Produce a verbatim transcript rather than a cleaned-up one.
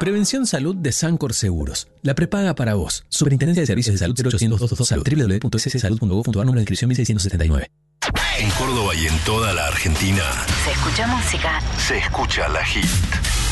Prevención Salud de Sancor Seguros. La prepaga para vos. Superintendencia de Servicios de Salud cero ochocientos doscientos Salud. w w w punto s s salud punto gov punto a r. Número de inscripción mil seiscientos setenta y nueve. En Córdoba y en toda la Argentina Se escucha música. se escucha La Hit.